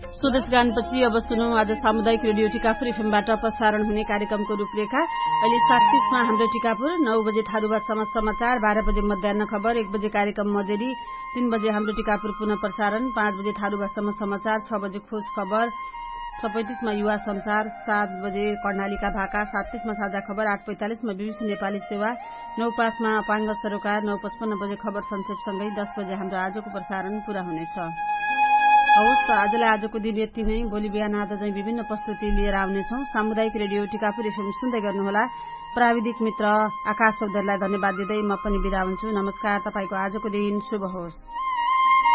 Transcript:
स्वदेश गानपछि अब सुनौं आज सामुदायिक रेडियो टिकापुर एफएमबाट प्रसारण हुने कार्यक्रमको रूपरेखा। अहिले 7:30मा हाम्रो टिकापुर, 9 बजे थारूभाषामा समाचार, 12 बजे मध्याह्न खबर, 1 बजे कार्यक्रम मजेरी, 3 बजे हाम्रो टिकापुर पुनः प्रसारण, 5 बजे थारूभाषामा समाचार, 6 बजे खोज खबर, 6:35मा युवा संसार, 7 बजे कर्णालीका भाका, 7:30मा साझा खबर, 8:45मा बीबीसी नेपाली सेवा, 9:05मा अपाङ्ग सरोकार, 9:55 बजे खबर संक्षेपसँगै 10 बजे हाम्रो आजको प्रसारण पूरा हुनेछ। हवस् त आजलाई आजको दिन यति नै। भोलि बिहान आज चाहिँ विभिन्न प्रस्तुति लिएर आउनेछौं। सामुदायिक रेडियो टिकापुर एफएम सुन्दै गर्नुहोला। प्राविधिक मित्र आकाश चौधरीलाई धन्यवाद दिँदै म पनि बिदा हुन्छु। नमस्कार। तपाईको आजको दिन शुभ होस्।